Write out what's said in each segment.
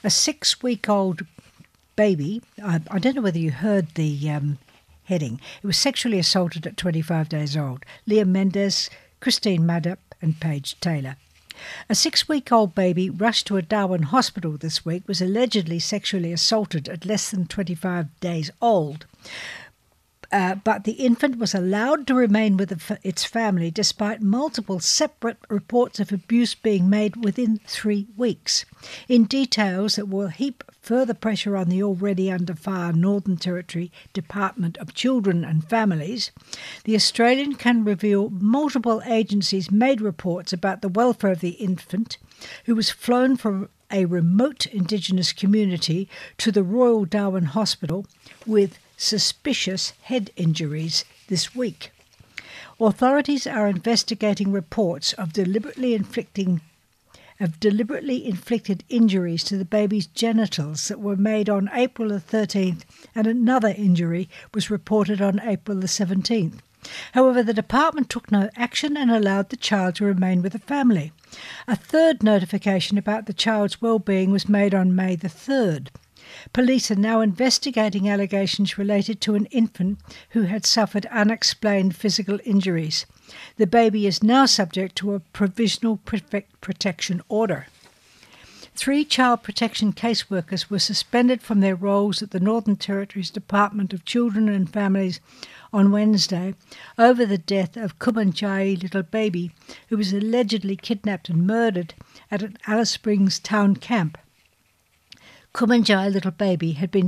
A 6-week-old baby, I don't know whether you heard the heading, it was sexually assaulted at 25 days old. Liam Mendes, Christine Maddock and Paige Taylor. A 6-week-old baby rushed to a Darwin hospital this week was allegedly sexually assaulted at less than 25 days old. But the infant was allowed to remain with its family despite multiple separate reports of abuse being made within 3 weeks. In details that will heap further pressure on the already under fire Northern Territory Department of Children and Families, the Australian can reveal multiple agencies made reports about the welfare of the infant, who was flown from a remote Indigenous community to the Royal Darwin Hospital with suspicious head injuries this week. Authorities are investigating reports of deliberately inflicted injuries to the baby's genitals that were made on April the 13th, and another injury was reported on April the 17th. However, the department took no action and allowed the child to remain with the family. A third notification about the child's well-being was made on May the 3rd. Police are now investigating allegations related to an infant who had suffered unexplained physical injuries. The baby is now subject to a provisional protection order. 3 child protection caseworkers were suspended from their roles at the Northern Territory's Department of Children and Families on Wednesday over the death of Kumanjayi little baby, who was allegedly kidnapped and murdered at an Alice Springs town camp. Kumanjayi little baby had been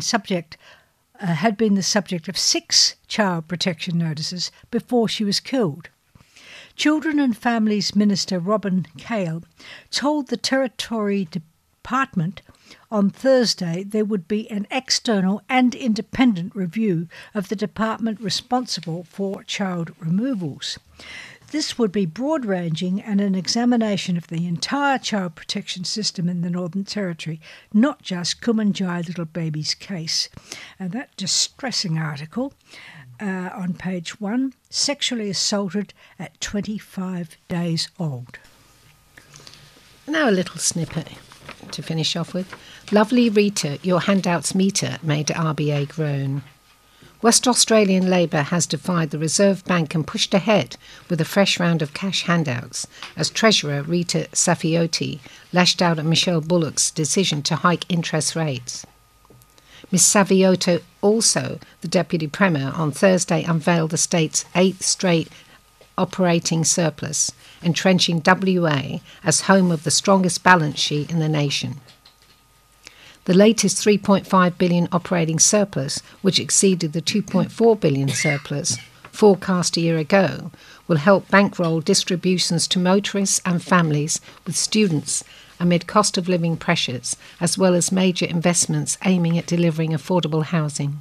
the subject of 6 child protection notices before she was killed. Children and Families Minister Robin Cale told the Territory Department on Thursday there would be an external and independent review of the department responsible for child removals. This would be broad-ranging and an examination of the entire child protection system in the Northern Territory, not just Kumanjayi little baby's case. And that distressing article on page 1, sexually assaulted at 25 days old. Now a little snippet to finish off with. Lovely Rita, your handouts meter made RBA groan. West Australian Labor has defied the Reserve Bank and pushed ahead with a fresh round of cash handouts as Treasurer Rita Saffioti lashed out at Michelle Bullock's decision to hike interest rates. Ms Savioto, also the Deputy Premier, on Thursday unveiled the state's 8th straight operating surplus, entrenching WA as home of the strongest balance sheet in the nation. The latest $3.5 billion operating surplus, which exceeded the $2.4 billion surplus forecast a year ago, will help bankroll distributions to motorists and families with students amid cost of living pressures, as well as major investments aiming at delivering affordable housing.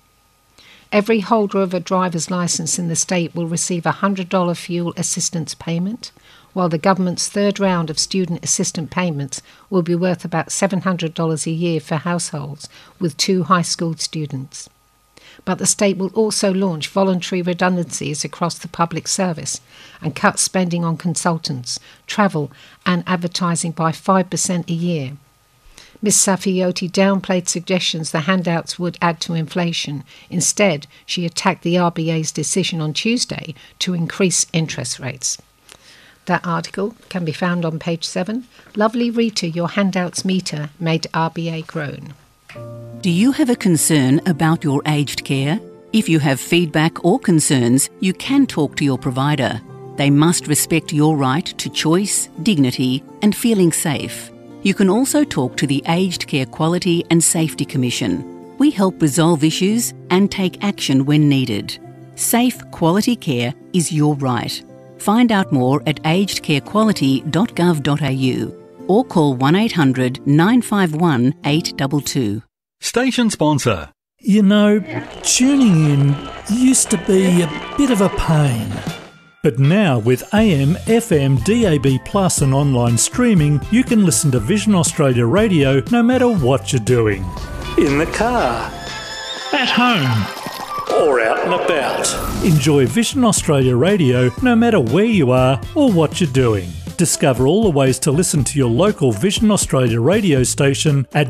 Every holder of a driver's licence in the state will receive a $100 fuel assistance payment, while the government's third round of student assistance payments will be worth about $700 a year for households with 2 high school students. But the state will also launch voluntary redundancies across the public service and cut spending on consultants, travel and advertising by 5% a year. Ms Saffioti downplayed suggestions the handouts would add to inflation. Instead, she attacked the RBA's decision on Tuesday to increase interest rates. That article can be found on page 7. Lovely Rita, your handouts meter made RBA groan. Do you have a concern about your aged care? If you have feedback or concerns, you can talk to your provider. They must respect your right to choice, dignity and feeling safe. You can also talk to the Aged Care Quality and Safety Commission. We help resolve issues and take action when needed. Safe, quality care is your right. Find out more at agedcarequality.gov.au or call 1800 951 822. Station sponsor. You know, tuning in used to be a bit of a pain. But now with AM, FM, DAB+, and online streaming, you can listen to Vision Australia Radio no matter what you're doing. In the car, at home, or out and about. Enjoy Vision Australia Radio no matter where you are or what you're doing. Discover all the ways to listen to your local Vision Australia radio station at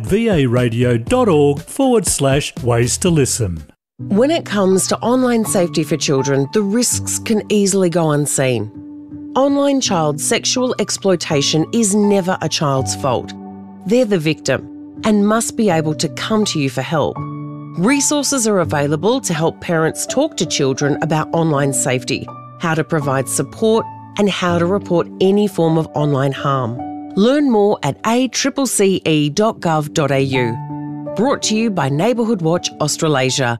varadio.org/ways to listen. When it comes to online safety for children, the risks can easily go unseen. Online child sexual exploitation is never a child's fault. They're the victim and must be able to come to you for help. Resources are available to help parents talk to children about online safety, how to provide support, and how to report any form of online harm. Learn more at accce.gov.au. Brought to you by Neighbourhood Watch Australasia.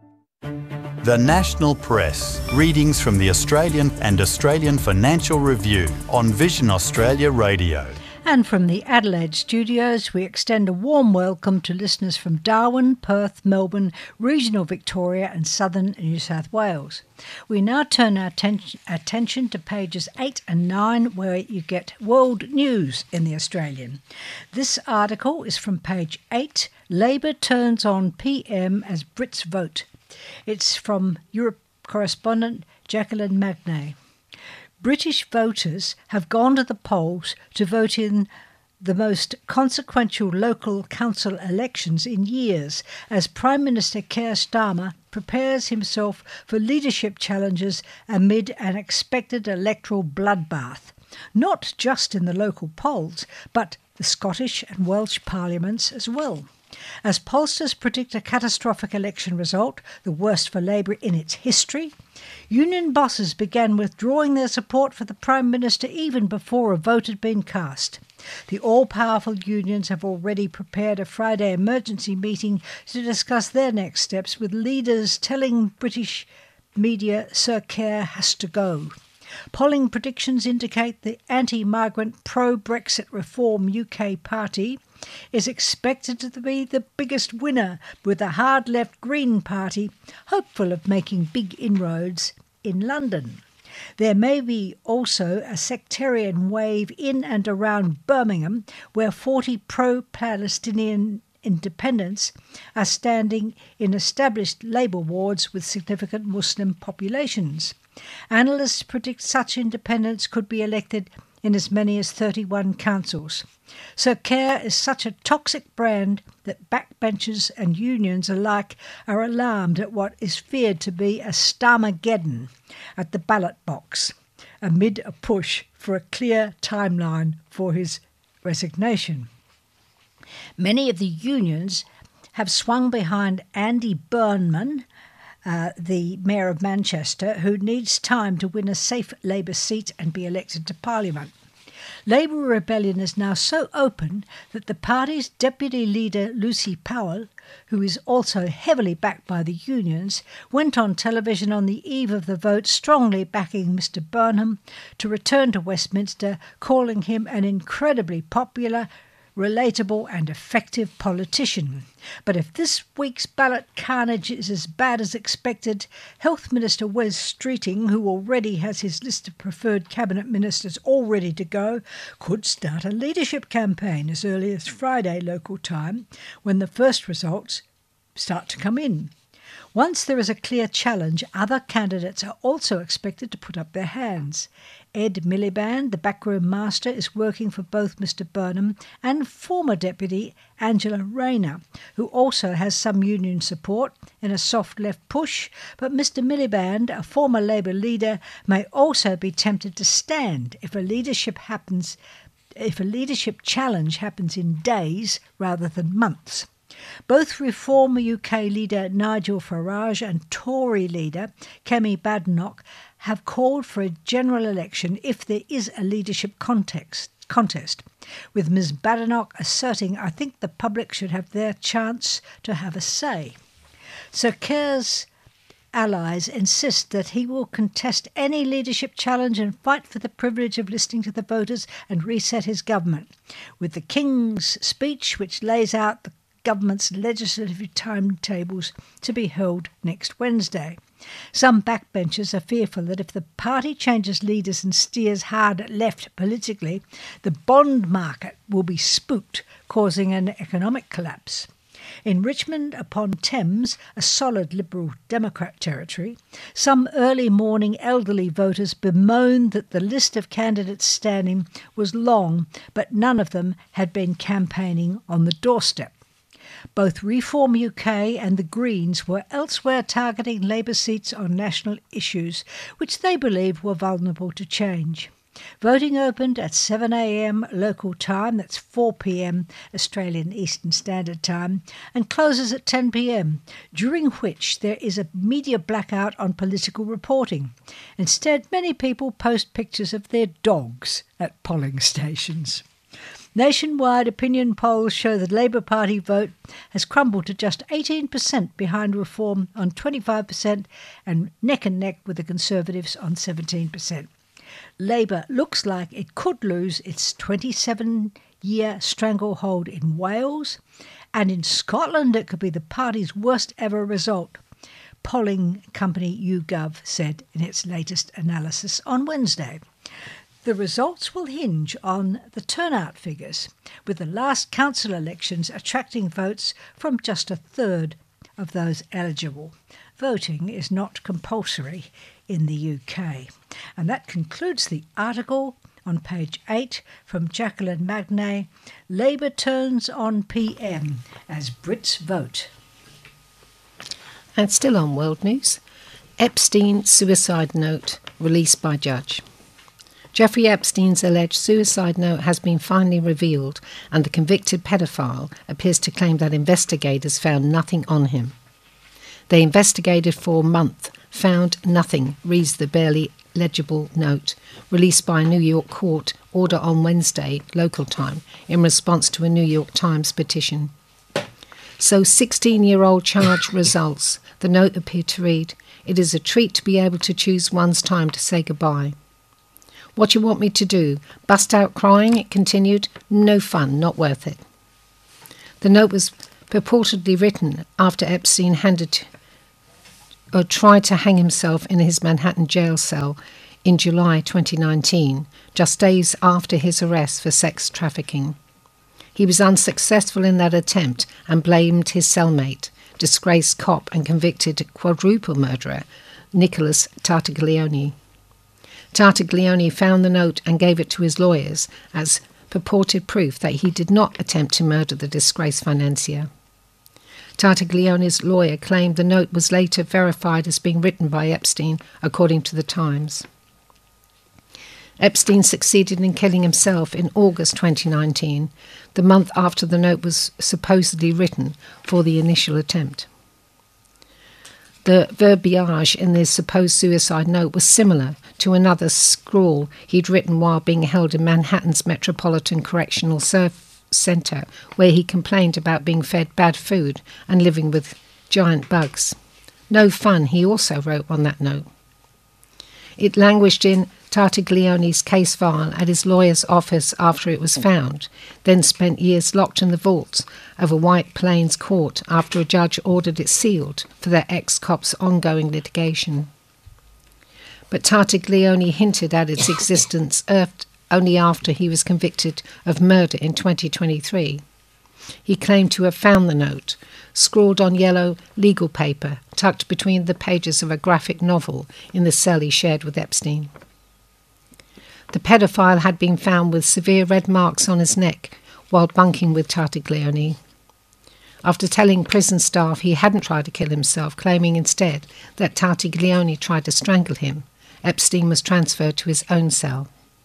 The National Press. Readings from the Australian and Australian Financial Review on Vision Australia Radio. And from the Adelaide studios, we extend a warm welcome to listeners from Darwin, Perth, Melbourne, regional Victoria and southern New South Wales. We now turn our attention to pages 8 and 9, where you get world news in the Australian. This article is from page 8, Labor turns on PM as Brits vote. It's from Europe correspondent Jacqueline Magnay. British voters have gone to the polls to vote in the most consequential local council elections in years as Prime Minister Keir Starmer prepares himself for leadership challenges amid an expected electoral bloodbath, not just in the local polls, but the Scottish and Welsh parliaments as well. As pollsters predict a catastrophic election result, the worst for Labor in its history, union bosses began withdrawing their support for the Prime Minister even before a vote had been cast. The all-powerful unions have already prepared a Friday emergency meeting to discuss their next steps, with leaders telling British media Sir Keir has to go. Polling predictions indicate the anti-migrant pro-Brexit Reform UK party is expected to be the biggest winner, with the hard-left Green Party hopeful of making big inroads in London. There may be also a sectarian wave in and around Birmingham, where 40 pro-Palestinian independents are standing in established Labour wards with significant Muslim populations. Analysts predict such independents could be elected in as many as 31 councils. Sir Keir is such a toxic brand that backbenchers and unions alike are alarmed at what is feared to be a Starmageddon at the ballot box, amid a push for a clear timeline for his resignation. Many of the unions have swung behind Andy Burnham, the Mayor of Manchester, who needs time to win a safe Labour seat and be elected to Parliament. Labour rebellion is now so open that the party's deputy leader, Lucy Powell, who is also heavily backed by the unions, went on television on the eve of the vote strongly backing Mr Burnham to return to Westminster, calling him an incredibly popular, relatable and effective politician. But if this week's ballot carnage is as bad as expected, Health Minister Wes Streeting, who already has his list of preferred cabinet ministers all ready to go, could start a leadership campaign as early as Friday local time, when the first results start to come in. Once there is a clear challenge, other candidates are also expected to put up their hands. Ed Miliband, the backroom master, is working for both Mr Burnham and former deputy Angela Rayner, who also has some union support in a soft left push, but Mr Miliband, a former Labour leader, may also be tempted to stand if a leadership challenge happens in days rather than months. Both Reform UK leader Nigel Farage and Tory leader Kemi Badenoch have called for a general election if there is a leadership contest, with Ms Badenoch asserting, "I think the public should have their chance to have a say." Sir Keir's allies insist that he will contest any leadership challenge and fight for the privilege of listening to the voters and reset his government, with the King's speech, which lays out the government's legislative timetables, to be held next Wednesday. Some backbenchers are fearful that if the party changes leaders and steers hard left politically, the bond market will be spooked, causing an economic collapse. In Richmond-upon-Thames, a solid Liberal Democrat territory, some early morning elderly voters bemoaned that the list of candidates standing was long, but none of them had been campaigning on the doorstep. Both Reform UK and the Greens were elsewhere targeting Labour seats on national issues, which they believed were vulnerable to change. Voting opened at 7 a.m. local time, that's 4 p.m. Australian Eastern Standard Time, and closes at 10 p.m, during which there is a media blackout on political reporting. Instead, many people post pictures of their dogs at polling stations. Nationwide opinion polls show the Labour Party vote has crumbled to just 18% behind Reform on 25% and neck with the Conservatives on 17%. Labour looks like it could lose its 27-year stranglehold in Wales, and in Scotland it could be the party's worst ever result, polling company YouGov said in its latest analysis on Wednesday. The results will hinge on the turnout figures, with the last council elections attracting votes from just a third of those eligible. Voting is not compulsory in the UK. And that concludes the article on page 8 from Jacqueline Magnay, Labour turns on PM as Brits vote. And still on world news, Epstein suicide note released by judge. Jeffrey Epstein's alleged suicide note has been finally revealed, and the convicted pedophile appears to claim that investigators found nothing on him. They investigated for a month, found nothing, reads the barely legible note, released by a New York court order on Wednesday, local time, in response to a New York Times petition. So 16-year-old charge results, the note appeared to read, "It is a treat to be able to choose one's time to say goodbye." "What you want me to do? Bust out crying?" it continued. "No fun, not worth it." The note was purportedly written after Epstein tried to hang himself in his Manhattan jail cell in July 2019, just days after his arrest for sex trafficking. He was unsuccessful in that attempt and blamed his cellmate, disgraced cop and convicted quadruple murderer Nicholas Tartaglione. Tartaglione found the note and gave it to his lawyers as purported proof that he did not attempt to murder the disgraced financier. Tartaglione's lawyer claimed the note was later verified as being written by Epstein, according to the Times. Epstein succeeded in killing himself in August 2019, the month after the note was supposedly written for the initial attempt. The verbiage in the supposed suicide note was similar to another scrawl he'd written while being held in Manhattan's Metropolitan Correctional Centre, where he complained about being fed bad food and living with giant bugs. "No fun," he also wrote on that note. It languished in Tartaglione's case file at his lawyer's office after it was found, then spent years locked in the vaults of a White Plains court after a judge ordered it sealed for their ex-cop's ongoing litigation. But Tartaglione hinted at its existence only after he was convicted of murder in 2023. He claimed to have found the note, scrawled on yellow legal paper, tucked between the pages of a graphic novel in the cell he shared with Epstein. The pedophile had been found with severe red marks on his neck while bunking with Tartaglione. After telling prison staff he hadn't tried to kill himself, claiming instead that Tartaglione tried to strangle him, Epstein was transferred to his own cell.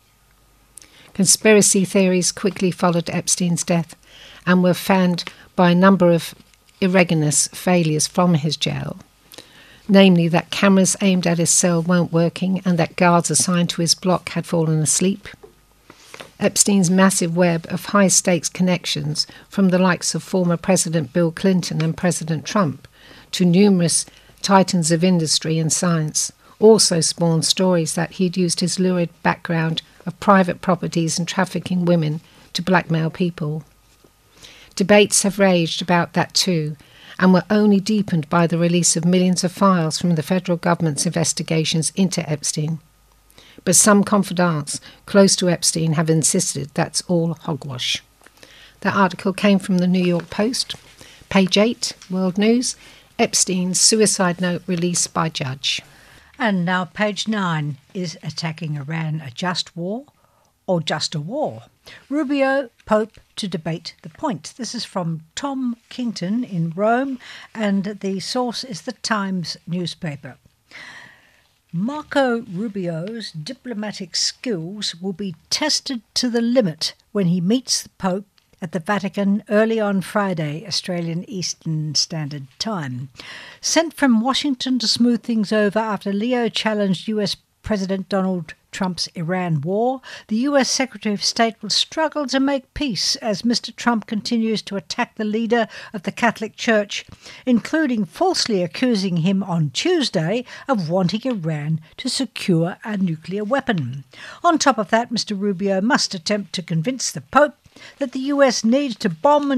Conspiracy theories quickly followed Epstein's death and were fanned by a number of irregular failures from his jail, namely that cameras aimed at his cell weren't working and that guards assigned to his block had fallen asleep. Epstein's massive web of high-stakes connections, from the likes of former President Bill Clinton and President Trump to numerous titans of industry and science, also spawned stories that he'd used his lurid background of private properties and trafficking women to blackmail people. Debates have raged about that too, and were only deepened by the release of millions of files from the federal government's investigations into Epstein. But some confidants close to Epstein have insisted that's all hogwash. That article came from the New York Post, Page 8, World News. Epstein's suicide note released by judge. And now page 9, is attacking Iran a just war or just a war? Rubio, Pope to debate the point. This is from Tom Kington in Rome, and the source is the Times newspaper. Marco Rubio's diplomatic skills will be tested to the limit when he meets the Pope at the Vatican early on Friday, Australian Eastern Standard Time. Sent from Washington to smooth things over after Leo challenged US President Donald Trump's Iran war, the US Secretary of State will struggle to make peace as Mr. Trump continues to attack the leader of the Catholic Church, including falsely accusing him on Tuesday of wanting Iran to secure a nuclear weapon. On top of that, Mr. Rubio must attempt to convince the Pope that the US needs to bomb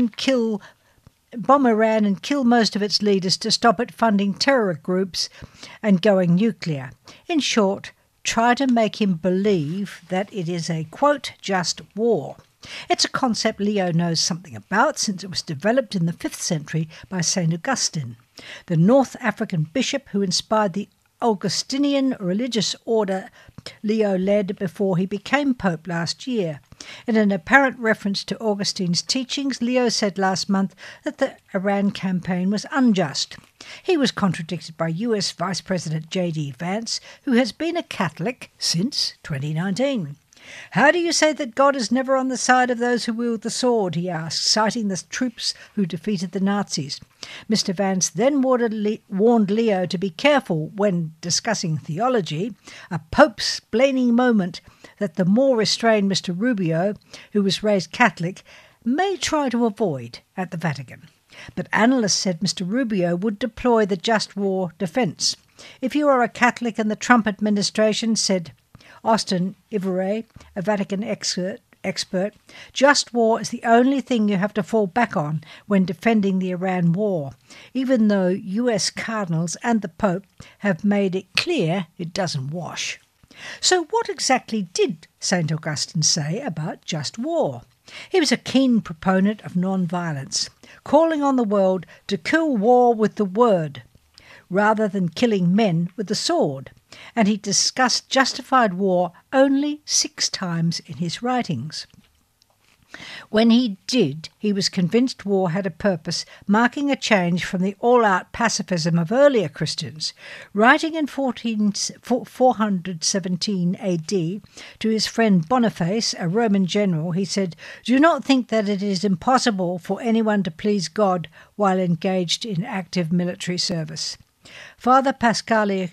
Iran and kill most of its leaders to stop it funding terror groups and going nuclear. In short, try to make him believe that it is a, quote, just war. It's a concept Leo knows something about since it was developed in the 5th century by St. Augustine, the North African bishop who inspired the Augustinian religious order Leo led before he became Pope last year. In an apparent reference to Augustine's teachings, Leo said last month that the Iran campaign was unjust. He was contradicted by US Vice President J.D. Vance, who has been a Catholic since 2019. How do you say that God is never on the side of those who wield the sword, he asked, citing the troops who defeated the Nazis. Mr. Vance then warned Leo to be careful when discussing theology, a Pope-splaining moment that the more restrained Mr. Rubio, who was raised Catholic, may try to avoid at the Vatican. But analysts said Mr. Rubio would deploy the just war defence. If you are a Catholic in the Trump administration, said Austin Ivere, a Vatican expert, just war is the only thing you have to fall back on when defending the Iran war, even though US cardinals and the Pope have made it clear it doesn't wash. So what exactly did St. Augustine say about just war? He was a keen proponent of non-violence, calling on the world to kill war with the word, rather than killing men with the sword, and he discussed justified war only 6 times in his writings. When he did, he was convinced war had a purpose, marking a change from the all-out pacifism of earlier Christians. Writing in 417 AD to his friend Boniface, a Roman general, he said, "Do not think that it is impossible for anyone to please God while engaged in active military service." Father Pasquale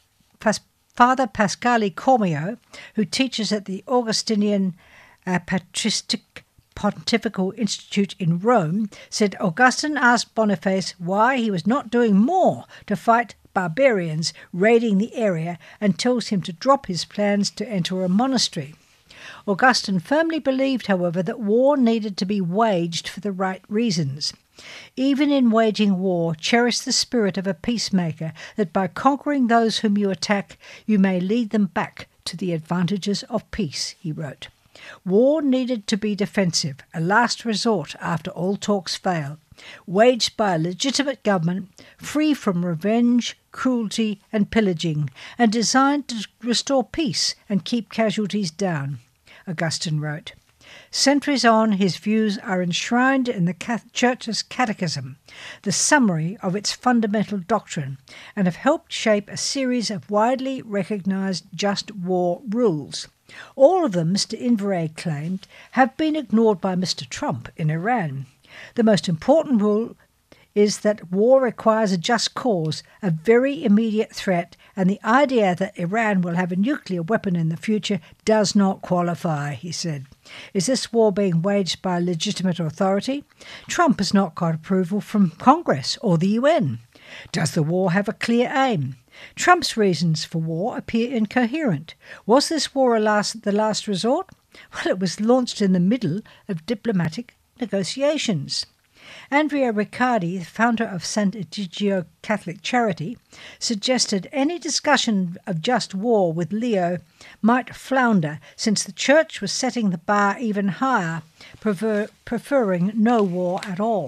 Cormio, who teaches at the Augustinian Patristic Pontifical Institute in Rome, said Augustine asked Boniface why he was not doing more to fight barbarians raiding the area and tells him to drop his plans to enter a monastery. Augustine firmly believed, however, that war needed to be waged for the right reasons. Even in waging war, cherish the spirit of a peacemaker, that by conquering those whom you attack, you may lead them back to the advantages of peace, he wrote. War needed to be defensive, a last resort after all talks fail, waged by a legitimate government, free from revenge, cruelty and pillaging, and designed to restore peace and keep casualties down, Augustine wrote. Centuries on, his views are enshrined in the Church's Catechism, the summary of its fundamental doctrine, and have helped shape a series of widely recognised just war rules. All of them, Mr. Inveraray claimed, have been ignored by Mr. Trump in Iran. The most important rule is that war requires a just cause, a very immediate threat, and the idea that Iran will have a nuclear weapon in the future does not qualify, he said. Is this war being waged by a legitimate authority? Trump has not got approval from Congress or the UN. Does the war have a clear aim? Trump's reasons for war appear incoherent. Was this war the last resort? Well, it was launched in the middle of diplomatic negotiations. Andrea Riccardi, the founder of Sant'Egidio Catholic Charity, suggested any discussion of just war with Leo might flounder since the Church was setting the bar even higher, preferring no war at all.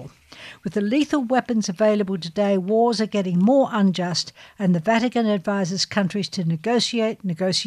With the lethal weapons available today, wars are getting more unjust, and the Vatican advises countries to negotiate.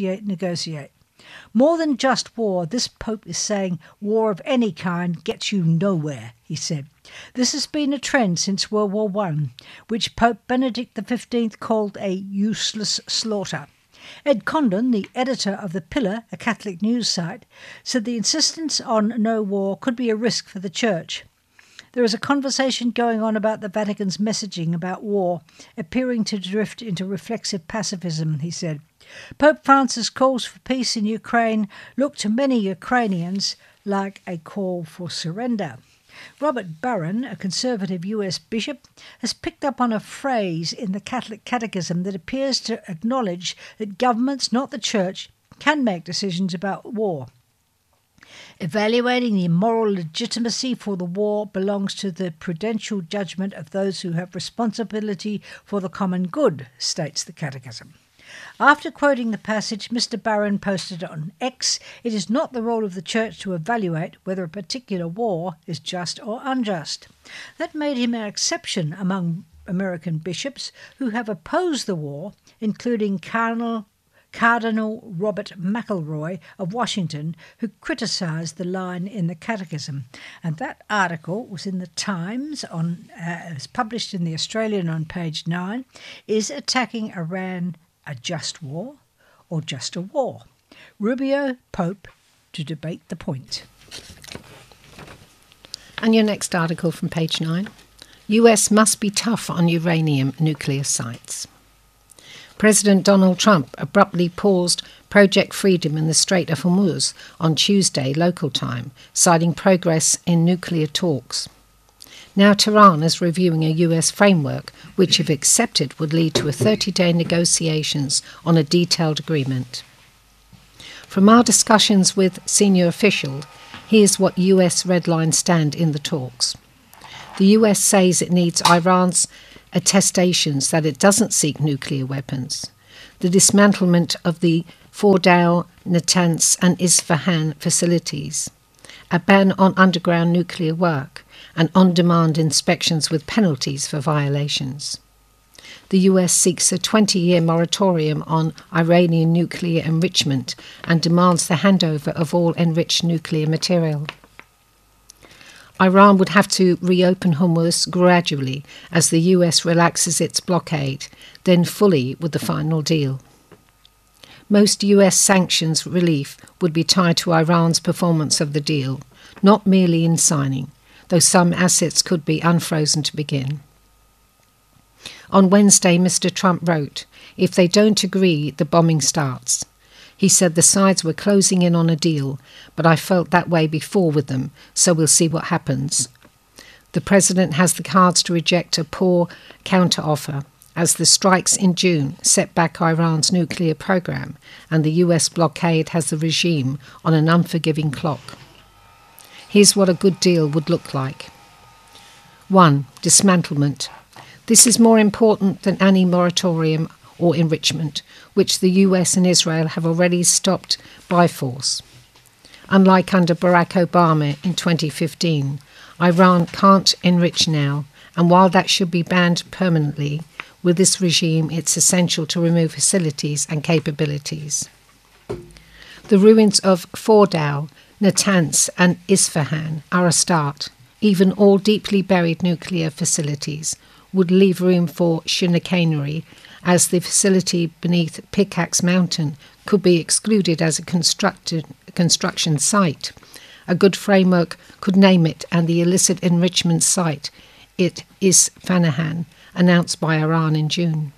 More than just war, this Pope is saying war of any kind gets you nowhere, he said. This has been a trend since World War I, which Pope Benedict XV called a useless slaughter. Ed Condon, the editor of The Pillar, a Catholic news site, said the insistence on no war could be a risk for the Church. There is a conversation going on about the Vatican's messaging about war, appearing to drift into reflexive pacifism, he said. Pope Francis' calls for peace in Ukraine look to many Ukrainians like a call for surrender. Robert Barron, a conservative US bishop, has picked up on a phrase in the Catholic Catechism that appears to acknowledge that governments, not the Church, can make decisions about war. Evaluating the moral legitimacy for the war belongs to the prudential judgment of those who have responsibility for the common good, states the Catechism. After quoting the passage, Mr. Barron posted on X, "It is not the role of the Church to evaluate whether a particular war is just or unjust." That made him an exception among American bishops who have opposed the war, including Cardinal Robert McElroy of Washington, who criticised the line in the Catechism. And that article was in the Times, it was published in the Australian on page 9, Is Attacking Iran a just war or just a war? Rubio, Pope, to debate the point. And your next article from page 9. US must be tough on uranium nuclear sites. President Donald Trump abruptly paused Project Freedom in the Strait of Hormuz on Tuesday local time, citing progress in nuclear talks. Now Tehran is reviewing a US framework which, if accepted, would lead to a 30-day negotiations on a detailed agreement. From our discussions with senior officials, here's what US red lines stand in the talks. The US says it needs Iran's attestations that it doesn't seek nuclear weapons, the dismantlement of the Fordow, Natanz and Isfahan facilities, a ban on underground nuclear work, and on-demand inspections with penalties for violations. The US seeks a 20-year moratorium on Iranian nuclear enrichment and demands the handover of all enriched nuclear material. Iran would have to reopen Hormuz gradually as the US relaxes its blockade, then fully with the final deal. Most US sanctions relief would be tied to Iran's performance of the deal, not merely in signing, though some assets could be unfrozen to begin. On Wednesday, Mr. Trump wrote, "If they don't agree, the bombing starts." He said the sides were closing in on a deal, but I felt that way before with them, so we'll see what happens. The president has the cards to reject a poor counteroffer, as the strikes in June set back Iran's nuclear program, and the US blockade has the regime on an unforgiving clock. Here's what a good deal would look like. 1. Dismantlement. This is more important than any moratorium or enrichment, which the US and Israel have already stopped by force. Unlike under Barack Obama in 2015, Iran can't enrich now, and while that should be banned permanently, with this regime it's essential to remove facilities and capabilities. The ruins of Fordow, Natanz and Isfahan are a start. Even all deeply buried nuclear facilities would leave room for chicanery, as the facility beneath Pickaxe Mountain could be excluded as a construction site. A good framework could name it, and the illicit enrichment site, it is Isfahan, announced by Iran in June.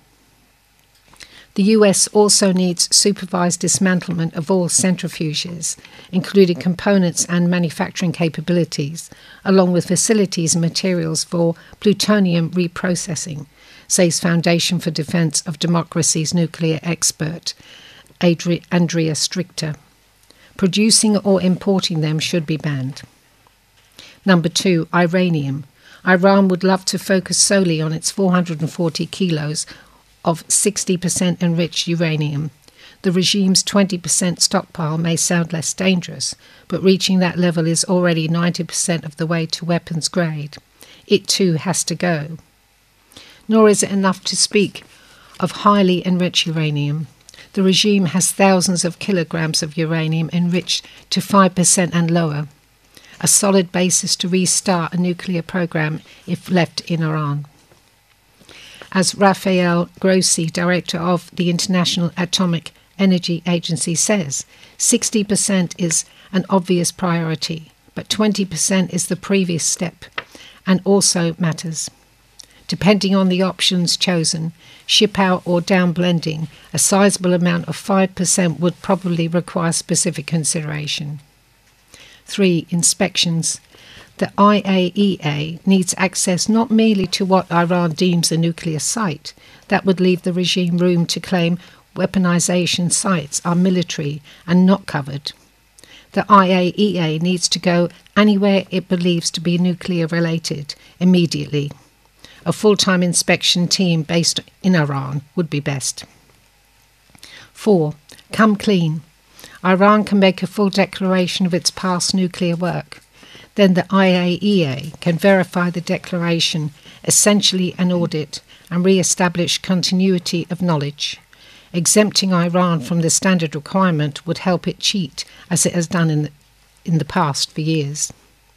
The US also needs supervised dismantlement of all centrifuges, including components and manufacturing capabilities, along with facilities and materials for plutonium reprocessing, says Foundation for Defense of Democracy's nuclear expert Andrea Strichter. Producing or importing them should be banned. Number 2, uranium. Iran would love to focus solely on its 440 kilos of 60% enriched uranium. The regime's 20% stockpile may sound less dangerous, but reaching that level is already 90% of the way to weapons grade. it too has to go. Nor is it enough to speak of highly enriched uranium. The regime has thousands of kilograms of uranium enriched to 5% and lower, a solid basis to restart a nuclear program if left in Iran. As Rafael Grossi, director of the International Atomic Energy Agency, says, 60% is an obvious priority, but 20% is the previous step and also matters. Depending on the options chosen, ship out or down blending, a sizable amount of 5% would probably require specific consideration. 3. Inspections. The IAEA needs access not merely to what Iran deems a nuclear site. That would leave the regime room to claim weaponization sites are military and not covered. The IAEA needs to go anywhere it believes to be nuclear related immediately. A full-time inspection team based in Iran would be best. 4. Come clean. Iran can make a full declaration of its past nuclear work. Then the IAEA can verify the declaration, essentially an audit, and re-establish continuity of knowledge. Exempting Iran from the standard requirement would help it cheat, as it has done in the past for years.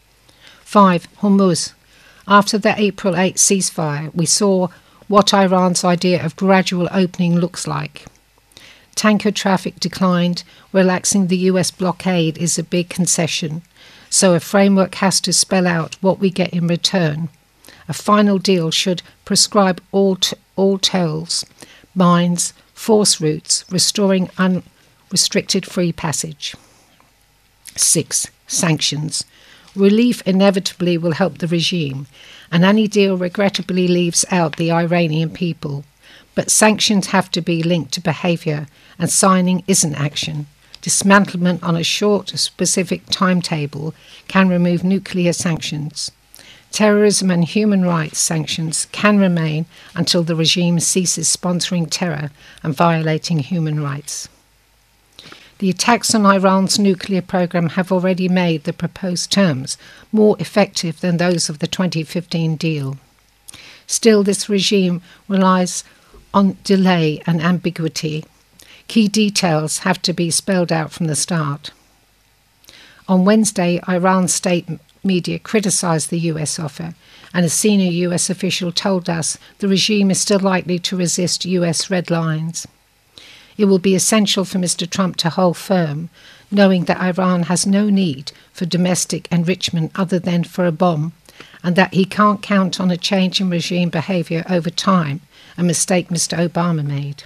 5. Hormuz. After the April 8 ceasefire, we saw what Iran's idea of gradual opening looks like. Tanker traffic declined, relaxing the US blockade is a big concession, so a framework has to spell out what we get in return. A final deal should prescribe all tolls, mines, force routes, restoring unrestricted free passage. 6. Sanctions. Relief inevitably will help the regime, and any deal regrettably leaves out the Iranian people. But sanctions have to be linked to behaviour, and signing isn't action. Dismantlement on a short, specific timetable can remove nuclear sanctions. Terrorism and human rights sanctions can remain until the regime ceases sponsoring terror and violating human rights. The attacks on Iran's nuclear program have already made the proposed terms more effective than those of the 2015 deal. Still, this regime relies on delay and ambiguity. Key details have to be spelled out from the start. On Wednesday, Iran's state media criticised the US offer, and a senior US official told us the regime is still likely to resist US red lines. It will be essential for Mr. Trump to hold firm, knowing that Iran has no need for domestic enrichment other than for a bomb, and that he can't count on a change in regime behaviour over time, a mistake Mr. Obama made.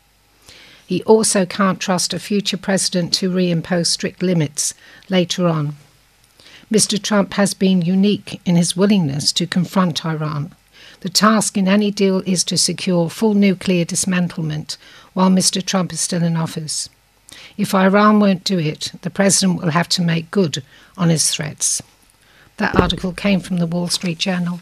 He also can't trust a future president to reimpose strict limits later on. Mr. Trump has been unique in his willingness to confront Iran. The task in any deal is to secure full nuclear dismantlement while Mr. Trump is still in office. If Iran won't do it, the president will have to make good on his threats. That article came from the Wall Street Journal.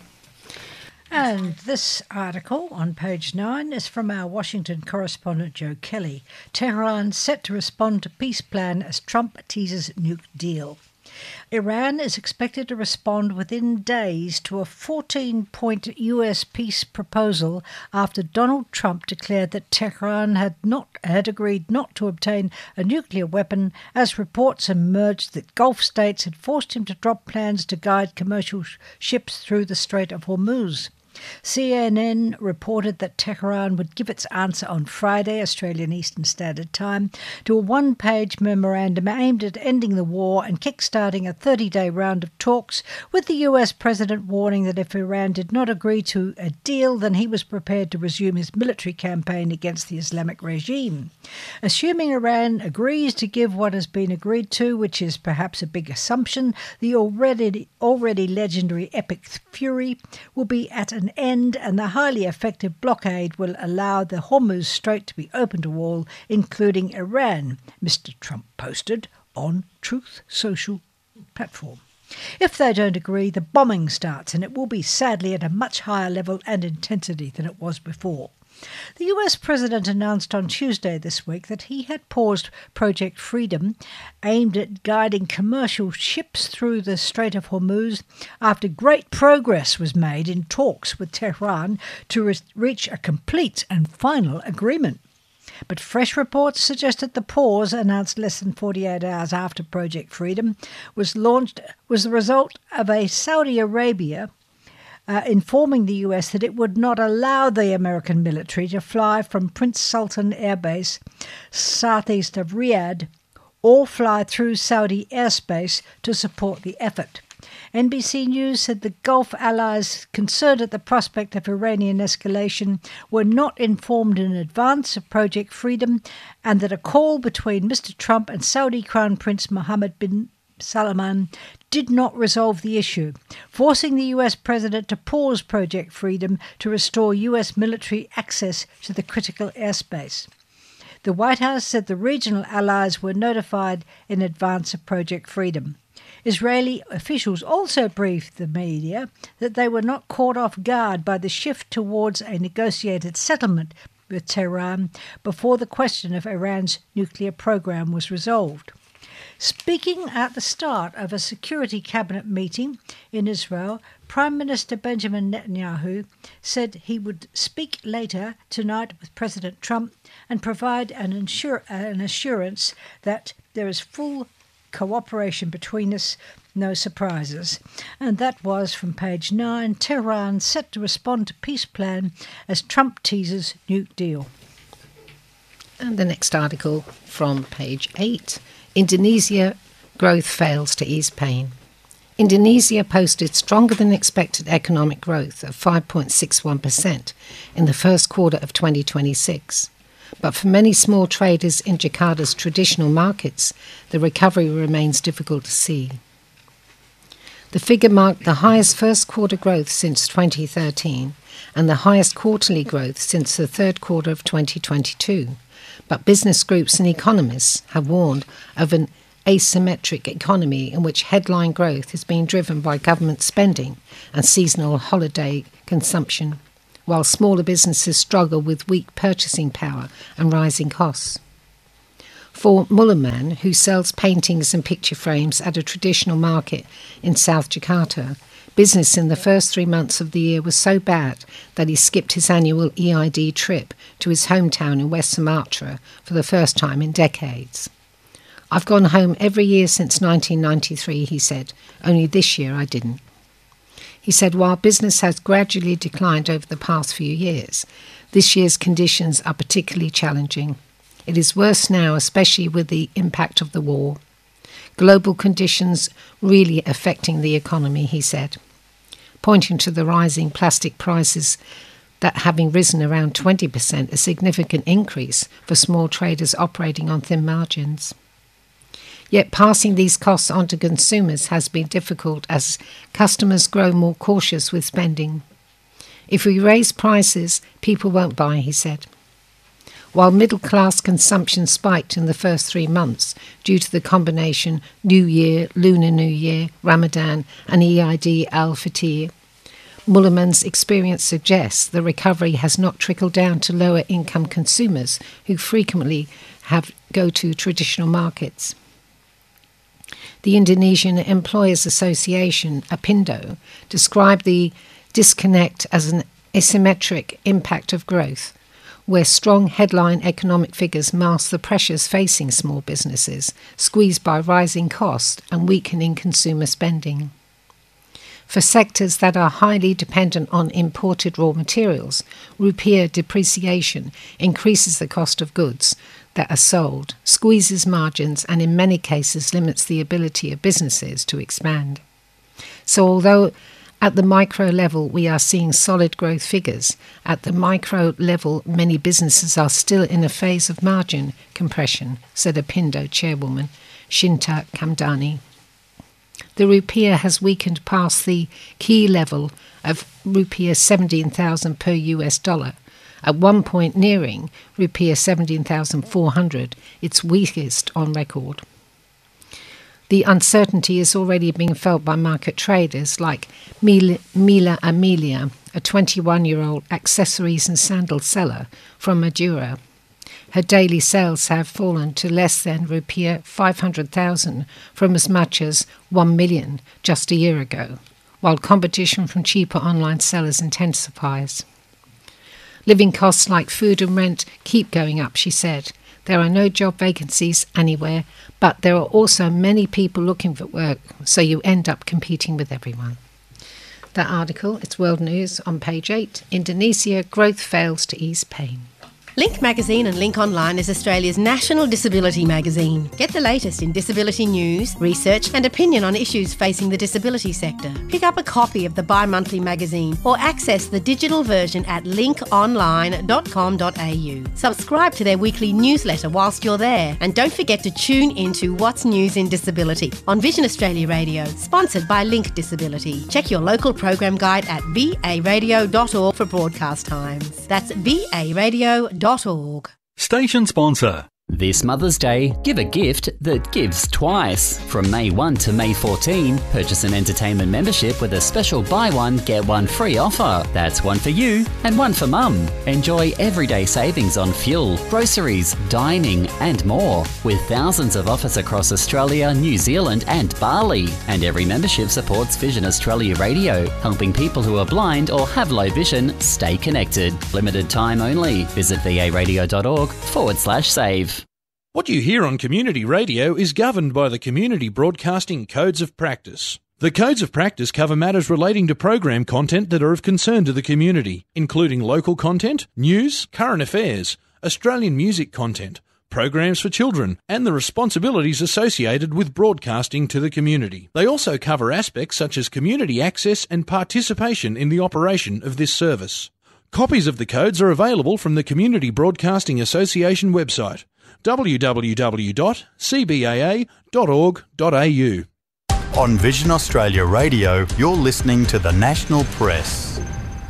And this article on page 9 is from our Washington correspondent Joe Kelly. Tehran set to respond to peace plan as Trump teases nuke deal. Iran is expected to respond within days to a 14-point US peace proposal after Donald Trump declared that Tehran had agreed not to obtain a nuclear weapon, as reports emerged that Gulf states had forced him to drop plans to guide commercial ships through the Strait of Hormuz. CNN reported that Tehran would give its answer on Friday, Australian Eastern Standard Time, to a one-page memorandum aimed at ending the war and kick-starting a 30-day round of talks, with the US president warning that if Iran did not agree to a deal, then he was prepared to resume his military campaign against the Islamic regime. Assuming Iran agrees to give what has been agreed to, which is perhaps a big assumption, the already legendary Epic Fury will be at an end, and the highly effective blockade will allow the Hormuz Strait to be open to all, including Iran, Mr. Trump posted on Truth Social platform. If they don't agree, the bombing starts, and it will be sadly at a much higher level and intensity than it was before. The US president announced on Tuesday this week that he had paused Project Freedom, aimed at guiding commercial ships through the Strait of Hormuz, after great progress was made in talks with Tehran to reach a complete and final agreement. But fresh reports suggested the pause, announced less than 48 hours after Project Freedom was launched, was the result of a Saudi Arabia informing the US that it would not allow the American military to fly from Prince Sultan Air Base, southeast of Riyadh, or fly through Saudi airspace to support the effort. NBC News said the Gulf allies concerned at the prospect of Iranian escalation were not informed in advance of Project Freedom, and that a call between Mr. Trump and Saudi Crown Prince Mohammed bin Salman did not resolve the issue, forcing the US president to pause Project Freedom to restore US military access to the critical airspace. The White House said the regional allies were notified in advance of Project Freedom. Israeli officials also briefed the media that they were not caught off guard by the shift towards a negotiated settlement with Tehran before the question of Iran's nuclear program was resolved. Speaking at the start of a security cabinet meeting in Israel, Prime Minister Benjamin Netanyahu said he would speak later tonight with President Trump and provide an assurance that there is full cooperation between us, no surprises. And that was from page 9, Tehran set to respond to peace plan as Trump teases nuke deal. And the next article from page 8, Indonesia growth fails to ease pain. Indonesia posted stronger than expected economic growth of 5.61% in the first quarter of 2026. But for many small traders in Jakarta's traditional markets, the recovery remains difficult to see. The figure marked the highest first quarter growth since 2013 and the highest quarterly growth since the third quarter of 2022. But business groups and economists have warned of an asymmetric economy in which headline growth is being driven by government spending and seasonal holiday consumption, while smaller businesses struggle with weak purchasing power and rising costs. For Mullerman, who sells paintings and picture frames at a traditional market in South Jakarta, business in the first 3 months of the year was so bad that he skipped his annual EID trip to his hometown in West Sumatra for the first time in decades. "I've gone home every year since 1993, he said. Only this year I didn't." He said while business has gradually declined over the past few years, this year's conditions are particularly challenging. It is worse now, especially with the impact of the war. Global conditions really affecting the economy, he said, pointing to the rising plastic prices that having risen around 20%, a significant increase for small traders operating on thin margins. Yet passing these costs on to consumers has been difficult as customers grow more cautious with spending. "If we raise prices, people won't buy," he said. While middle-class consumption spiked in the first 3 months due to the combination New Year, Lunar New Year, Ramadan and Eid al-Fitr, Mullerman's experience suggests the recovery has not trickled down to lower-income consumers who frequently go to traditional markets. The Indonesian Employers Association, APindo, described the disconnect as an asymmetric impact of growth, where strong headline economic figures mask the pressures facing small businesses, squeezed by rising costs and weakening consumer spending. For sectors that are highly dependent on imported raw materials, rupiah depreciation increases the cost of goods that are sold, squeezes margins, and in many cases limits the ability of businesses to expand. So although at the micro level we are seeing solid growth figures, at the micro level many businesses are still in a phase of margin compression, said APindo chairwoman Shinta Kamdani. The rupiah has weakened past the key level of rupiah 17,000 per US dollar, at one point nearing rupiah 17,400, its weakest on record. The uncertainty is already being felt by market traders like Mila Amelia, a 21-year-old accessories and sandal seller from Madura. Her daily sales have fallen to less than rupiah 500,000 from as much as 1 million just a year ago, while competition from cheaper online sellers intensifies. Living costs like food and rent keep going up, she said. There are no job vacancies anywhere, but there are also many people looking for work, so you end up competing with everyone. That article, it's World News on page 8. Indonesia, growth fails to ease pain. Link Magazine and Link Online is Australia's national disability magazine. Get the latest in disability news, research and opinion on issues facing the disability sector. Pick up a copy of the bi-monthly magazine or access the digital version at linkonline.com.au. Subscribe to their weekly newsletter whilst you're there, and don't forget to tune into What's News in Disability on Vision Australia Radio, sponsored by Link Disability. Check your local program guide at varadio.org for broadcast times. That's varadio.org. Station sponsor. This Mother's Day, give a gift that gives twice. From May 1 to May 14, purchase an entertainment membership with a special buy one, get one free offer. That's one for you and one for mum. Enjoy everyday savings on fuel, groceries, dining and more, with thousands of offers across Australia, New Zealand and Bali. And every membership supports Vision Australia Radio, helping people who are blind or have low vision stay connected. Limited time only. Visit varadio.org/save. What you hear on community radio is governed by the Community Broadcasting Codes of Practice. The Codes of Practice cover matters relating to program content that are of concern to the community, including local content, news, current affairs, Australian music content, programs for children, and the responsibilities associated with broadcasting to the community. They also cover aspects such as community access and participation in the operation of this service. Copies of the codes are available from the Community Broadcasting Association website, www.cbaa.org.au. On Vision Australia Radio, you're listening to the National Press.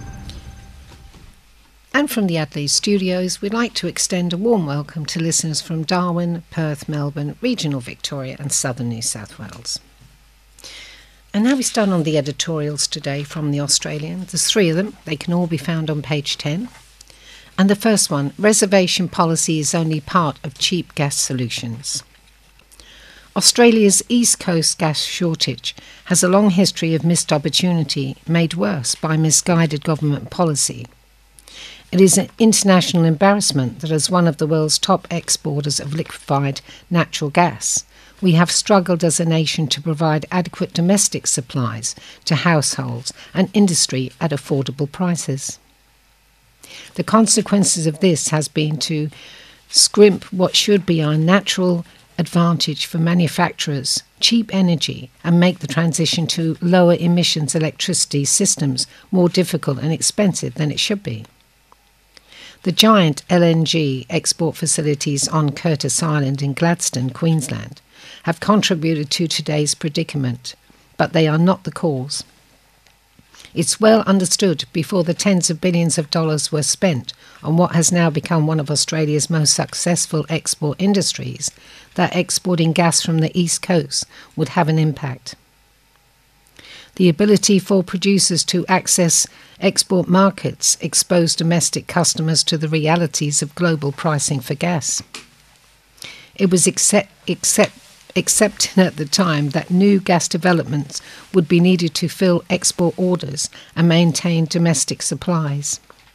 And from the Adelaide studios, we'd like to extend a warm welcome to listeners from Darwin, Perth, Melbourne, regional Victoria and southern New South Wales. And now we start on the editorials today from The Australian. There's 3 of them. They can all be found on page 10. And the first one, reservation policy is only part of cheap gas solutions. Australia's East Coast gas shortage has a long history of missed opportunity made worse by misguided government policy. It is an international embarrassment that as one of the world's top exporters of liquefied natural gas, we have struggled as a nation to provide adequate domestic supplies to households and industry at affordable prices. The consequences of this has been to scrimp what should be our natural advantage for manufacturers, cheap energy, and make the transition to lower emissions electricity systems more difficult and expensive than it should be. The giant LNG export facilities on Curtis Island in Gladstone, Queensland, have contributed to today's predicament, but they are not the cause. It's well understood before the tens of billions of dollars were spent on what has now become one of Australia's most successful export industries that exporting gas from the East Coast would have an impact. The ability for producers to access export markets exposed domestic customers to the realities of global pricing for gas. It was accepted at the time that new gas developments would be needed to fill export orders and maintain domestic supplies.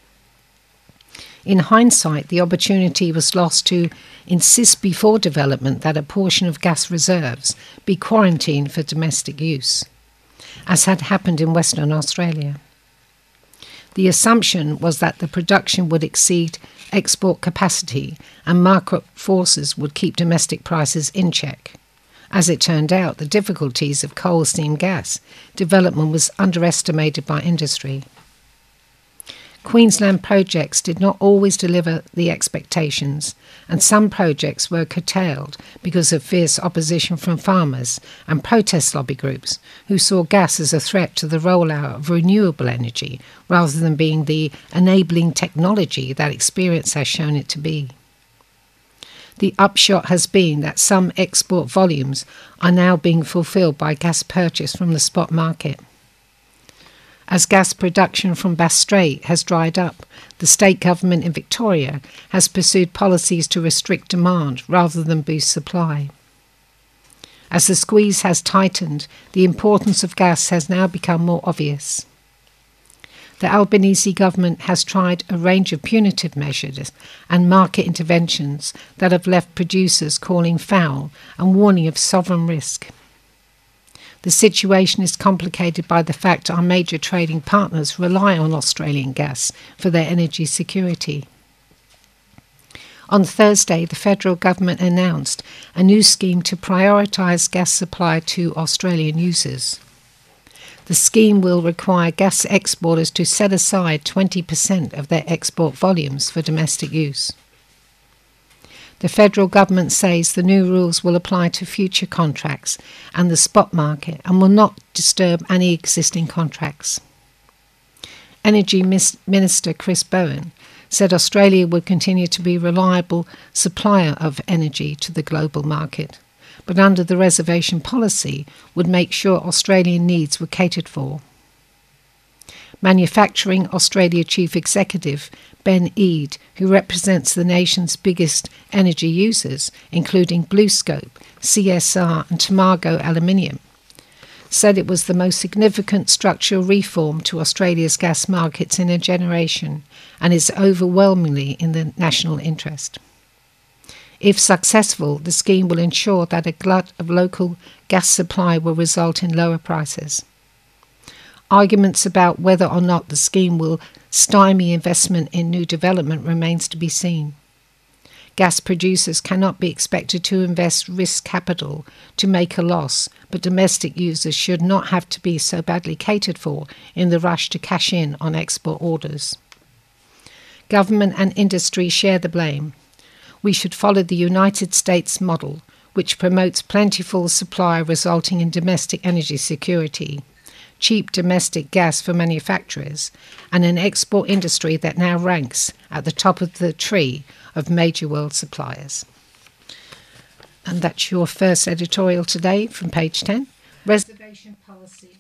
In hindsight, the opportunity was lost to insist before development that a portion of gas reserves be quarantined for domestic use, as had happened in Western Australia. The assumption was that the production would exceed export capacity and market forces would keep domestic prices in check. As it turned out, the difficulties of coal seam gas development was underestimated by industry. Queensland projects did not always deliver the expectations, and some projects were curtailed because of fierce opposition from farmers and protest lobby groups who saw gas as a threat to the rollout of renewable energy rather than being the enabling technology that experience has shown it to be. The upshot has been that some export volumes are now being fulfilled by gas purchase from the spot market. As gas production from Bass Strait has dried up, the state government in Victoria has pursued policies to restrict demand rather than boost supply. As the squeeze has tightened, the importance of gas has now become more obvious. The Albanese government has tried a range of punitive measures and market interventions that have left producers calling foul and warning of sovereign risk. The situation is complicated by the fact our major trading partners rely on Australian gas for their energy security. On Thursday, the federal government announced a new scheme to prioritise gas supply to Australian users. The scheme will require gas exporters to set aside 20% of their export volumes for domestic use. The federal government says the new rules will apply to future contracts and the spot market and will not disturb any existing contracts. Energy Minister Chris Bowen said Australia would continue to be a reliable supplier of energy to the global market, but under the reservation policy would make sure Australian needs were catered for. Manufacturing Australia Chief Executive Ben Eade, who represents the nation's biggest energy users, including BlueScope, CSR and Tomago Aluminium, said it was the most significant structural reform to Australia's gas markets in a generation and is overwhelmingly in the national interest. If successful, the scheme will ensure that a glut of local gas supply will result in lower prices. Arguments about whether or not the scheme will stymie investment in new development remains to be seen. Gas producers cannot be expected to invest risk capital to make a loss, but domestic users should not have to be so badly catered for in the rush to cash in on export orders. Government and industry share the blame. We should follow the United States model, which promotes plentiful supply resulting in domestic energy security, cheap domestic gas for manufacturers, and an export industry that now ranks at the top of the tree of major world suppliers. And that's your first editorial today from page 10. Reservation policy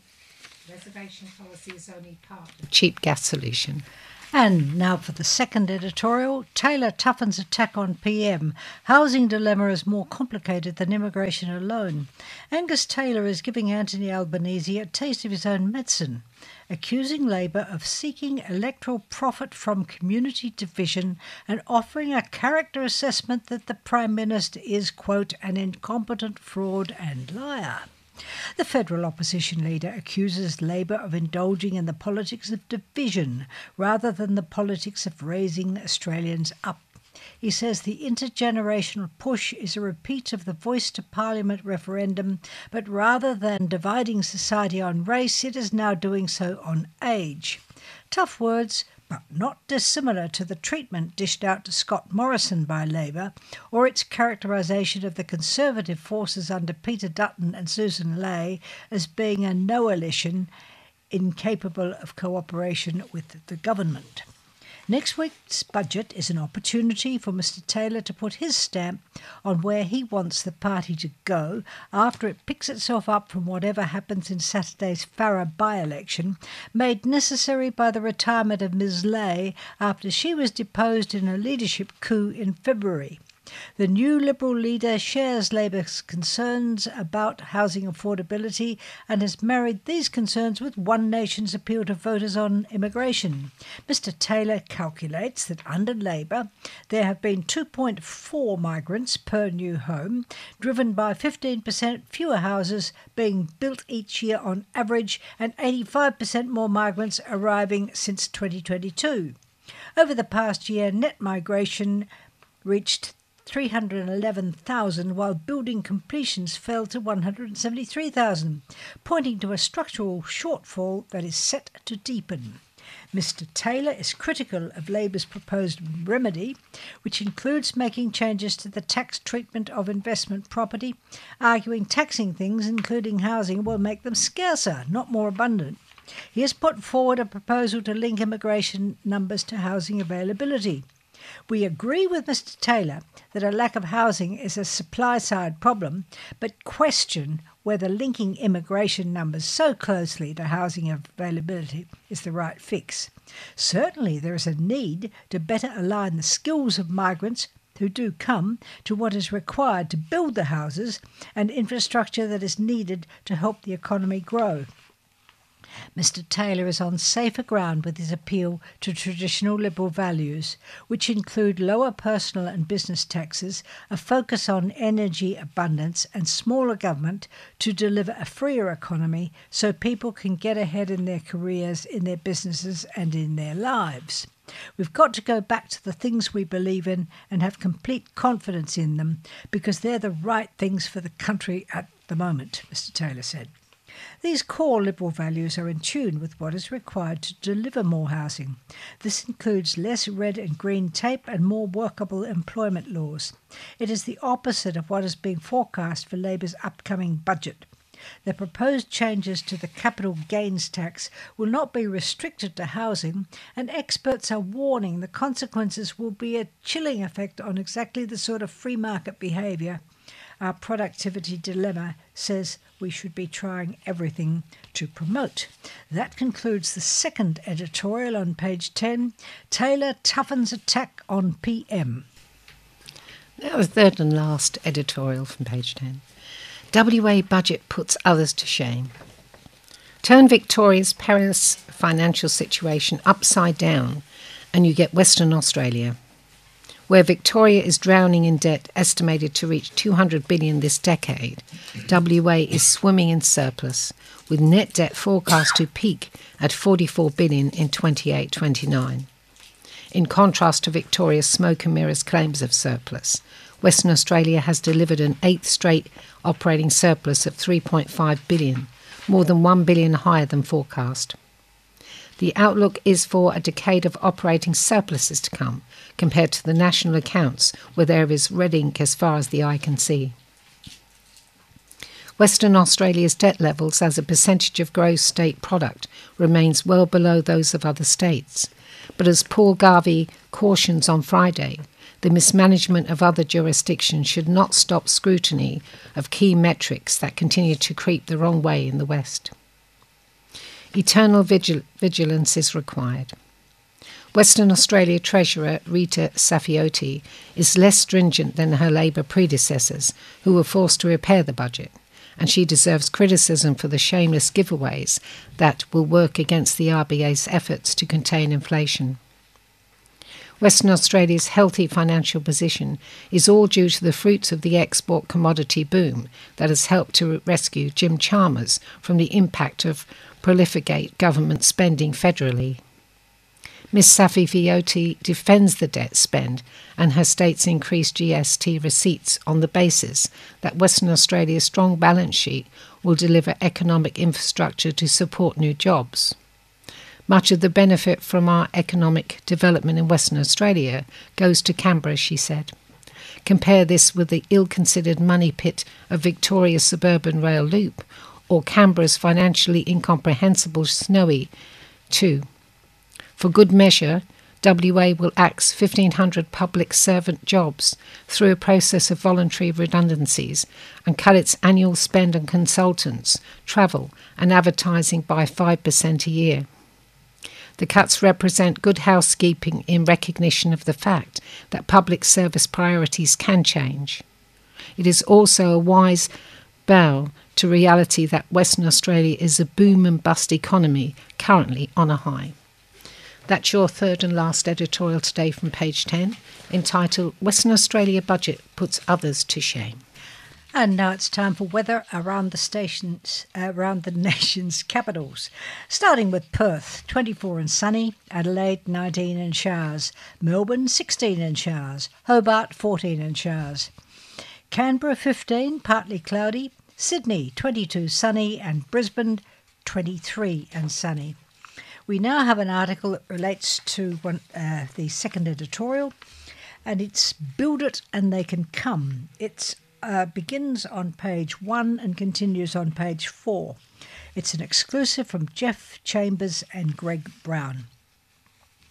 is only part of the cheap gas solution. And now for the second editorial, Taylor toughens attack on PM. Housing dilemma is more complicated than immigration alone. Angus Taylor is giving Anthony Albanese a taste of his own medicine, accusing Labor of seeking electoral profit from community division and offering a character assessment that the Prime Minister is, quote, an incompetent fraud and liar. The federal opposition leader accuses Labor of indulging in the politics of division rather than the politics of raising Australians up. He says the intergenerational push is a repeat of the Voice to Parliament referendum, but rather than dividing society on race, it is now doing so on age. Tough words, but not dissimilar to the treatment dished out to Scott Morrison by Labor, or its characterisation of the Conservative forces under Peter Dutton and Susan Ley as being a coalition incapable of cooperation with the government. Next week's budget is an opportunity for Mr Taylor to put his stamp on where he wants the party to go after it picks itself up from whatever happens in Saturday's Farrer by-election, made necessary by the retirement of Ms Ley after she was deposed in a leadership coup in February. The new Liberal leader shares Labor's concerns about housing affordability and has married these concerns with One Nation's appeal to voters on immigration. Mr Taylor calculates that under Labor there have been 2.4 migrants per new home, driven by 15% fewer houses being built each year on average and 85% more migrants arriving since 2022. Over the past year, net migration reached 311,000, while building completions fell to 173,000, pointing to a structural shortfall that is set to deepen. Mr Taylor is critical of Labor's proposed remedy, which includes making changes to the tax treatment of investment property, arguing taxing things, including housing, will make them scarcer, not more abundant. He has put forward a proposal to link immigration numbers to housing availability. We agree with Mr Taylor that a lack of housing is a supply-side problem, but question whether linking immigration numbers so closely to housing availability is the right fix. Certainly there is a need to better align the skills of migrants who do come to what is required to build the houses and infrastructure that is needed to help the economy grow. Mr Taylor is on safer ground with his appeal to traditional Liberal values, which include lower personal and business taxes, a focus on energy abundance and smaller government to deliver a freer economy so people can get ahead in their careers, in their businesses and in their lives. We've got to go back to the things we believe in and have complete confidence in them because they're the right things for the country at the moment, Mr Taylor said. These core Liberal values are in tune with what is required to deliver more housing. This includes less red and green tape and more workable employment laws. It is the opposite of what is being forecast for Labour's upcoming budget. The proposed changes to the capital gains tax will not be restricted to housing, and experts are warning the consequences will be a chilling effect on exactly the sort of free market behaviour our productivity dilemma says we should be trying everything to promote. That concludes the second editorial on page 10. Taylor toughens attack on PM. Now the third and last editorial from page 10. WA budget puts others to shame. Turn Victoria's perilous financial situation upside down and you get Western Australia, where Victoria is drowning in debt estimated to reach $200 billion this decade. WA is swimming in surplus, with net debt forecast to peak at $44 billion in 28-29. In contrast to Victoria's smoke and mirrors claims of surplus, Western Australia has delivered an eighth straight operating surplus of $3.5 billion, more than $1 billion higher than forecast. The outlook is for a decade of operating surpluses to come, compared to the national accounts, where there is red ink as far as the eye can see. Western Australia's debt levels as a percentage of gross state product remains well below those of other states. But as Paul Garvey cautions on Friday, the mismanagement of other jurisdictions should not stop scrutiny of key metrics that continue to creep the wrong way in the West. Eternal vigilance is required. Western Australia Treasurer Rita Saffioti is less stringent than her Labor predecessors, who were forced to repair the budget, and she deserves criticism for the shameless giveaways that will work against the RBA's efforts to contain inflation. Western Australia's healthy financial position is all due to the fruits of the export commodity boom that has helped to rescue Jim Chalmers from the impact of prolificate government spending federally. Ms Saffioti defends the debt spend and her state's increased GST receipts on the basis that Western Australia's strong balance sheet will deliver economic infrastructure to support new jobs. Much of the benefit from our economic development in Western Australia goes to Canberra, she said. Compare this with the ill-considered money pit of Victoria's suburban rail loop, or Canberra's financially incomprehensible Snowy 2. For good measure, WA will axe 1,500 public servant jobs through a process of voluntary redundancies and cut its annual spend on consultants, travel and advertising by 5% a year. The cuts represent good housekeeping in recognition of the fact that public service priorities can change. It is also a wise bow to reality that Western Australia is a boom and bust economy currently on a high. That's your third and last editorial today from page 10, entitled Western Australia Budget Puts Others to Shame. And now it's time for weather around the nation's capitals. Starting with Perth, 24 and sunny, Adelaide 19 and showers, Melbourne 16 and showers, Hobart 14 and showers, Canberra 15, partly cloudy, Sydney 22 sunny and Brisbane 23 and sunny. We now have an article that relates to the second editorial, and it's Build It and They Can Come. It begins on page 1 and continues on page 4. It's an exclusive from Jeff Chambers and Greg Brown.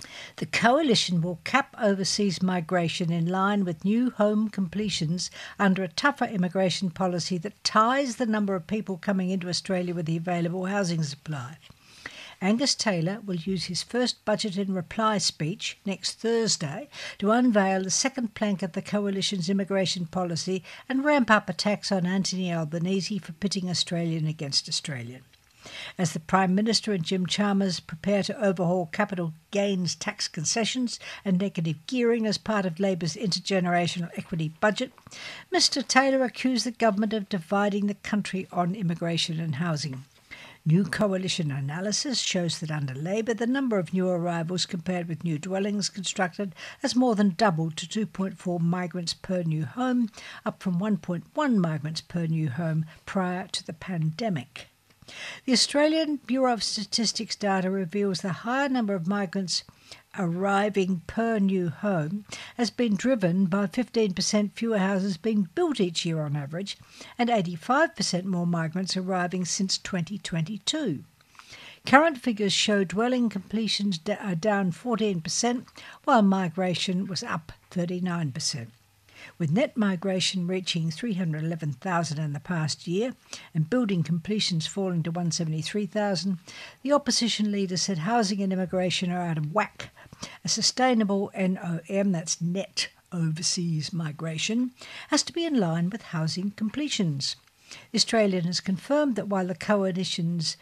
The coalition will cap overseas migration in line with new home completions under a tougher immigration policy that ties the number of people coming into Australia with the available housing supply. Angus Taylor will use his first budget in reply speech next Thursday to unveil the second plank of the coalition's immigration policy and ramp up attacks on Anthony Albanese for pitting Australian against Australian. As the Prime Minister and Jim Chalmers prepare to overhaul capital gains tax concessions and negative gearing as part of Labor's intergenerational equity budget, Mr Taylor accused the government of dividing the country on immigration and housing. New coalition analysis shows that under Labor, the number of new arrivals compared with new dwellings constructed has more than doubled to 2.4 migrants per new home, up from 1.1 migrants per new home prior to the pandemic. The Australian Bureau of Statistics data reveals the higher number of migrants arriving per new home has been driven by 15% fewer houses being built each year on average and 85% more migrants arriving since 2022. Current figures show dwelling completions are down 14%, while migration was up 39%. With net migration reaching 311,000 in the past year and building completions falling to 173,000, the opposition leader said housing and immigration are out of whack. A sustainable NOM, that's net overseas migration, has to be in line with housing completions. The Australian has confirmed that while the coalition's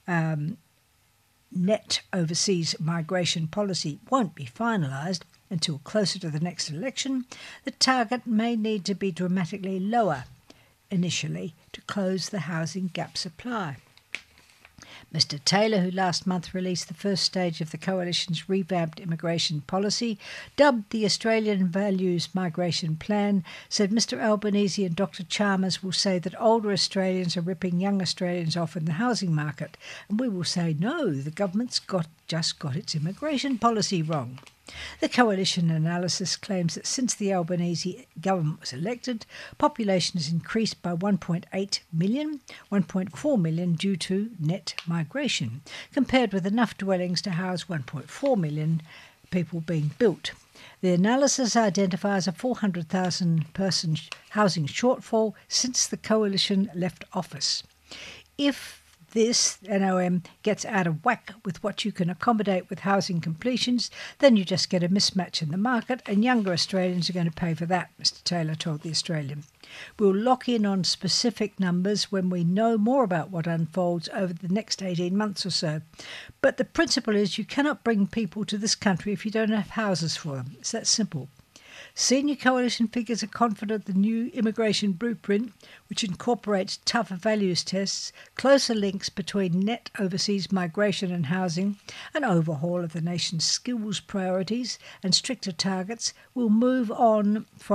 net overseas migration policy won't be finalised until closer to the next election, the target may need to be dramatically lower initially to close the housing gap supply. Mr Taylor, who last month released the first stage of the coalition's revamped immigration policy, dubbed the Australian Values Migration Plan, said Mr Albanese and Dr Chalmers will say that older Australians are ripping young Australians off in the housing market, and we will say no, the government's just got its immigration policy wrong. The coalition analysis claims that since the Albanese government was elected, population has increased by 1.8 million, 1.4 million due to net migration, compared with enough dwellings to house 1.4 million people being built. The analysis identifies a 400,000 person housing shortfall since the coalition left office. If this NOM gets out of whack with what you can accommodate with housing completions, then you just get a mismatch in the market, and younger Australians are going to pay for that, Mr Taylor told The Australian. We'll lock in on specific numbers when we know more about what unfolds over the next 18 months or so. But the principle is you cannot bring people to this country if you don't have houses for them. It's that simple. Senior coalition figures are confident the new immigration blueprint, which incorporates tougher values tests, closer links between net overseas migration and housing, an overhaul of the nation's skills priorities and stricter targets, will move on from